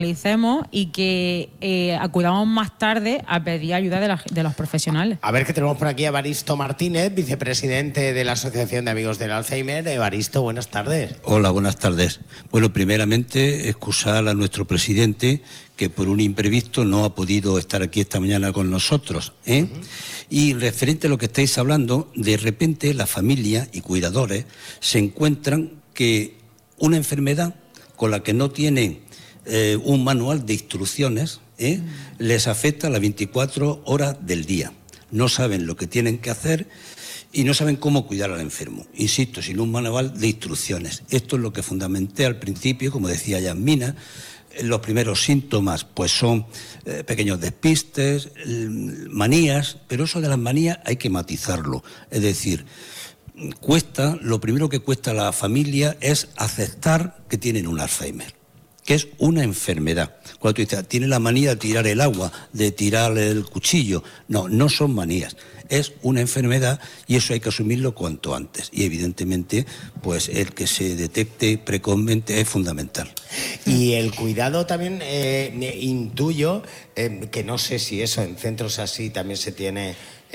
realicemos y que acudamos más tarde a pedir ayuda de los profesionales. A ver, que tenemos por aquí a Evaristo Martínez, vicepresidente de la Asociación de Amigos del Alzheimer. Evaristo, buenas tardes. Hola, buenas tardes. Bueno, primeramente, excusar a nuestro presidente, que por un imprevisto no ha podido estar aquí esta mañana con nosotros, ¿eh? Y referente a lo que estáis hablando, de repente la familia y cuidadores se encuentran que una enfermedad con la que no tienen un manual de instrucciones, les afecta las 24 horas del día. No saben lo que tienen que hacer y no saben cómo cuidar al enfermo. Insisto, sin un manual de instrucciones. Esto es lo que fundamenté al principio, como decía Yasmina. Los primeros síntomas pues son pequeños despistes, manías, pero eso de las manías hay que matizarlo. Es decir, lo primero que cuesta a la familia es aceptar que tienen un Alzheimer, que es una enfermedad. Cuando tú dices, tiene la manía de tirar el agua, de tirar el cuchillo. No, no son manías. Es una enfermedad y eso hay que asumirlo cuanto antes. Y evidentemente, pues el que se detecte precozmente es fundamental. Y el cuidado también, intuyo, que no sé si eso en centros así también se tiene...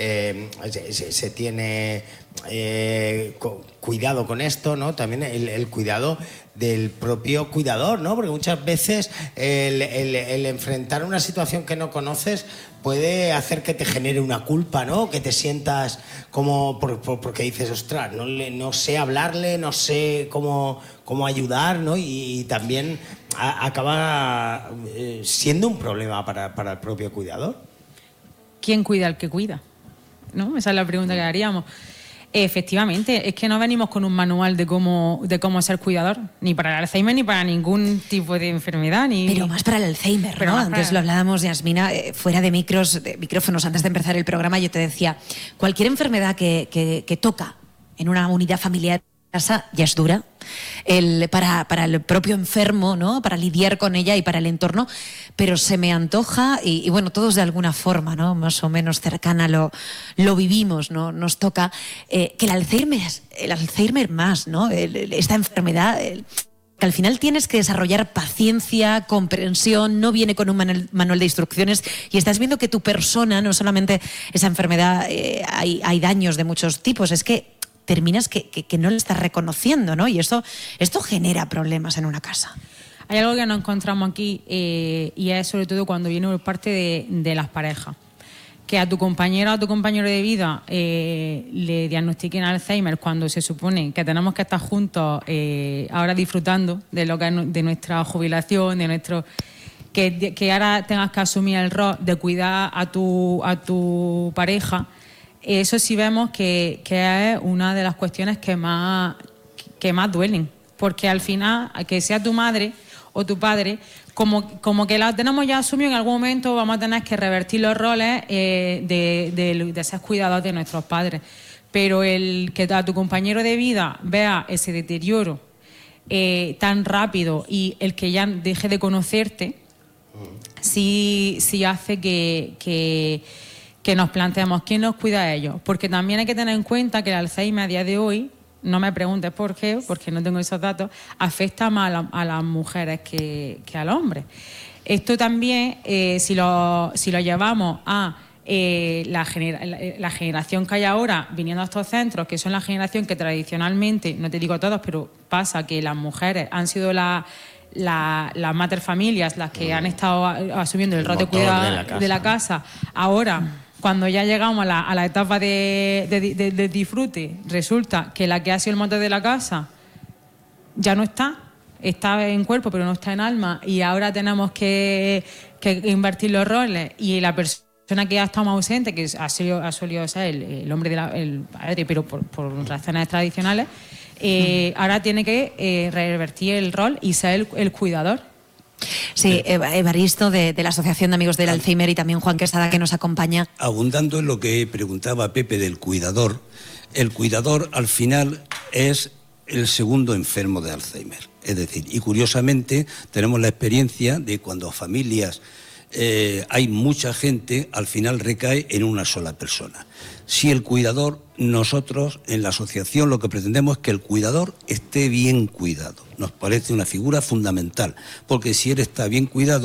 cuidado con esto, ¿no? También el cuidado del propio cuidador, ¿no? Porque muchas veces el enfrentar una situación que no conoces puede hacer que te genere una culpa, ¿no? Que te sientas como porque dices, ostras, no sé hablarle, no sé cómo ayudar, ¿no? Y también acaba siendo un problema para el propio cuidador. ¿Quién cuida al que cuida? ¿No? Esa es la pregunta que haríamos. Efectivamente, es que no venimos con un manual de cómo ser cuidador, ni para el Alzheimer ni para ningún tipo de enfermedad. Pero más para el Alzheimer, ¿no? Antes lo hablábamos, Yasmina, fuera de micrófonos, antes de empezar el programa, yo te decía, cualquier enfermedad que toca en una unidad familiar casa ya es dura, para el propio enfermo, ¿no? Para lidiar con ella y para el entorno, pero se me antoja y bueno, todos de alguna forma, ¿no? Más o menos cercana lo vivimos, ¿no? Nos toca que el Alzheimer más, ¿no? Esta enfermedad... que al final tienes que desarrollar paciencia, comprensión, no viene con un manual de instrucciones y estás viendo que tu persona, no solamente esa enfermedad, hay daños de muchos tipos, es que terminas que no lo estás reconociendo, ¿no? Y esto genera problemas en una casa. Hay algo que nos encontramos aquí y es sobre todo cuando viene por parte de las parejas. Que a tu compañera o a tu compañero de vida le diagnostiquen Alzheimer cuando se supone que tenemos que estar juntos ahora disfrutando de lo que es de nuestra jubilación, de nuestro... Que ahora tengas que asumir el rol de cuidar a tu pareja. Eso sí vemos que es una de las cuestiones que más duelen, porque al final, que sea tu madre o tu padre, como que la tenemos ya asumido, en algún momento vamos a tener que revertir los roles de ser cuidados de nuestros padres. Pero el que a tu compañero de vida vea ese deterioro tan rápido y el que ya deje de conocerte, sí hace que nos planteemos quién nos cuida a ellos. Porque también hay que tener en cuenta que el Alzheimer a día de hoy, no me preguntes por qué, porque no tengo esos datos, afecta más a las mujeres que al hombre. Esto también, si lo llevamos a la generación que hay ahora viniendo a estos centros, que son la generación que tradicionalmente, no te digo todos, pero pasa que las mujeres han sido las materfamilias las que han estado asumiendo el rol de cuidado de la casa. Ahora, cuando ya llegamos a la etapa de disfrute, resulta que la que ha sido el motor de la casa ya no está en cuerpo pero no está en alma, y ahora tenemos que invertir los roles, y la persona que ha estado más ausente, que ha solido ser el hombre el padre, pero por razones tradicionales, ahora tiene que revertir el rol y ser el cuidador. Sí, Evaristo de la Asociación de Amigos del Alzheimer, y también Juan Quesada, que nos acompaña. Abundando en lo que preguntaba Pepe del cuidador, el cuidador al final es el segundo enfermo de Alzheimer. Es decir, y curiosamente tenemos la experiencia de cuando familias hay mucha gente, al final recae en una sola persona. Si el cuidador nosotros en la asociación lo que pretendemos es que el cuidador esté bien cuidado. Nos parece una figura fundamental, porque si él está bien cuidado,